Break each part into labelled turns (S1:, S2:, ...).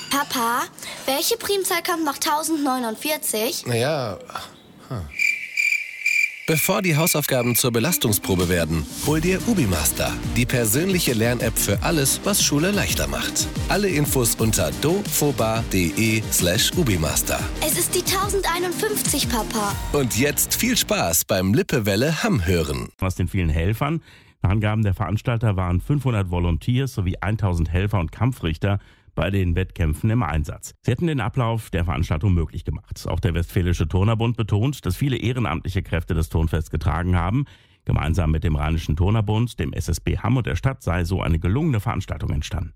S1: Papa, welche Primzahl kommt nach 1049?
S2: Naja. Bevor die Hausaufgaben zur Belastungsprobe werden, hol dir UbiMaster, die persönliche Lern-App für alles, was Schule leichter macht. Alle Infos unter dofoba.de/UbiMaster.
S1: Es ist die 1051, Papa.
S2: Und jetzt viel Spaß beim Lippewelle Hamm hören.
S3: Aus den vielen Helfern. Nach Angaben der Veranstalter waren 500 Volunteers sowie 1000 Helfer und Kampfrichter bei den Wettkämpfen im Einsatz. Sie hätten den Ablauf der Veranstaltung möglich gemacht. Auch der Westfälische Turnerbund betont, dass viele ehrenamtliche Kräfte das Turnfest getragen haben. Gemeinsam mit dem Rheinischen Turnerbund, dem SSB Hamm und der Stadt sei so eine gelungene Veranstaltung entstanden.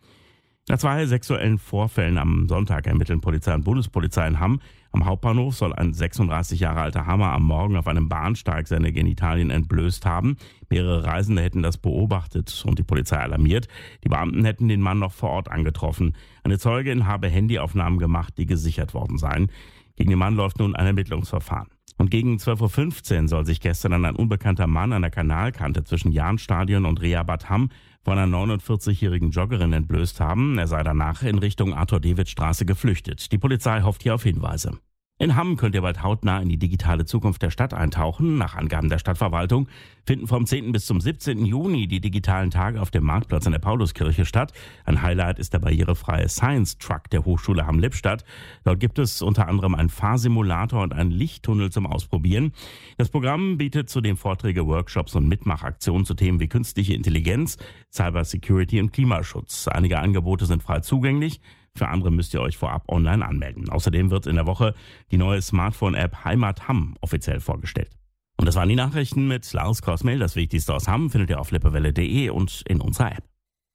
S3: Nach 2 sexuellen Vorfällen am Sonntag ermitteln Polizei und Bundespolizei in Hamm. Am Hauptbahnhof soll ein 36 Jahre alter Hammer am Morgen auf einem Bahnsteig seine Genitalien entblößt haben. Mehrere Reisende hätten das beobachtet und die Polizei alarmiert. Die Beamten hätten den Mann noch vor Ort angetroffen. Eine Zeugin habe Handyaufnahmen gemacht, die gesichert worden seien. Gegen den Mann läuft nun ein Ermittlungsverfahren. Und gegen 12.15 Uhr soll sich gestern ein unbekannter Mann an der Kanalkante zwischen Jahnstadion und Reha-Bad Hamm von einer 49-jährigen Joggerin entblößt haben. Er sei danach in Richtung Arthur-David-Straße geflüchtet. Die Polizei hofft hier auf Hinweise. In Hamm könnt ihr bald hautnah in die digitale Zukunft der Stadt eintauchen. Nach Angaben der Stadtverwaltung finden vom 10. bis zum 17. Juni die digitalen Tage auf dem Marktplatz in der Pauluskirche statt. Ein Highlight ist der barrierefreie Science Truck der Hochschule Hamm-Lippstadt. Dort gibt es unter anderem einen Fahrsimulator und einen Lichttunnel zum Ausprobieren. Das Programm bietet zudem Vorträge, Workshops und Mitmachaktionen zu Themen wie künstliche Intelligenz, Cybersecurity und Klimaschutz. Einige Angebote sind frei zugänglich. Für andere müsst ihr euch vorab online anmelden. Außerdem wird in der Woche die neue Smartphone-App Heimat Hamm offiziell vorgestellt. Und das waren die Nachrichten mit Lars Kosmel. Das Wichtigste aus Hamm findet ihr auf lippewelle.de und in unserer App.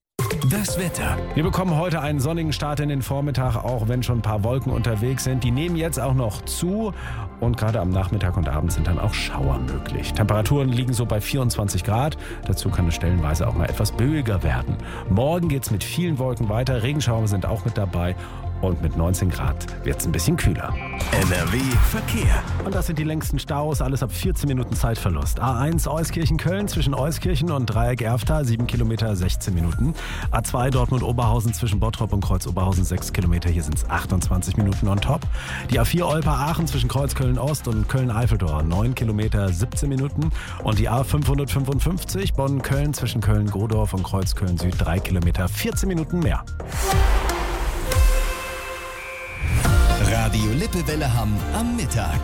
S4: Das Wetter. Wir bekommen heute einen sonnigen Start in den Vormittag, auch wenn schon ein paar Wolken unterwegs sind. Die nehmen jetzt auch noch zu und gerade am Nachmittag und Abend sind dann auch Schauer möglich. Temperaturen liegen so bei 24 Grad. Dazu kann es stellenweise auch mal etwas böiger werden. Morgen geht es mit vielen Wolken weiter. Regenschauer sind auch mit dabei. Und mit 19 Grad wird es ein bisschen kühler.
S5: NRW Verkehr.
S4: Und das sind die längsten Staus, alles ab 14 Minuten Zeitverlust. A1 Euskirchen-Köln zwischen Euskirchen und Dreieck Erfter, 7 Kilometer, 16 Minuten. A2 Dortmund-Oberhausen zwischen Bottrop und Kreuz-Oberhausen, 6 Kilometer, hier sind es 28 Minuten on top. Die A4 Olper-Aachen zwischen Kreuz-Köln-Ost und Köln-Eifeltor, 9 Kilometer, 17 Minuten. Und die A555 Bonn-Köln zwischen Köln-Godorf und Kreuz-Köln-Süd, 3 Kilometer, 14 Minuten mehr.
S5: Radio Lippewelle Hamm am Mittag.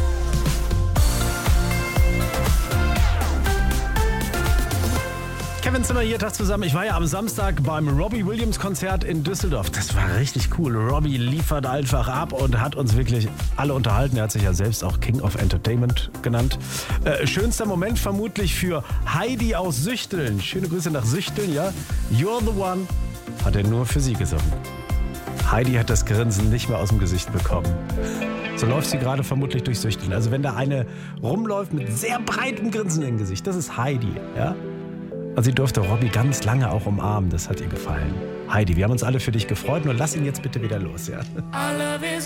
S4: Kevin Zimmer hier, Tag zusammen. Ich war ja am Samstag beim Robbie Williams Konzert in Düsseldorf. Das war richtig cool. Robbie liefert einfach ab und hat uns wirklich alle unterhalten. Er hat sich ja selbst auch King of Entertainment genannt. Schönster Moment vermutlich für Heidi aus Süchteln. Schöne Grüße nach Süchteln, ja. You're the one hat er nur für sie gesungen. Heidi hat das Grinsen nicht mehr aus dem Gesicht bekommen. So läuft sie gerade vermutlich durch Süchteln. Also wenn da eine rumläuft mit sehr breitem Grinsen im Gesicht, das ist Heidi, ja. Und sie durfte Robbie ganz lange auch umarmen, das hat ihr gefallen. Heidi, wir haben uns alle für dich gefreut, nur lass ihn jetzt bitte wieder los, ja.